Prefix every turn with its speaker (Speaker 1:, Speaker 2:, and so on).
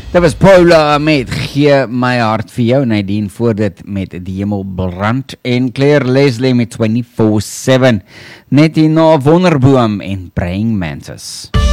Speaker 1: Dit was Paula met Gee my hart vir jou, Nadine voor dit met Die Hemel brand en Claire Leslie met 24/7. Net hierna Wonderboom en Praying Mantis.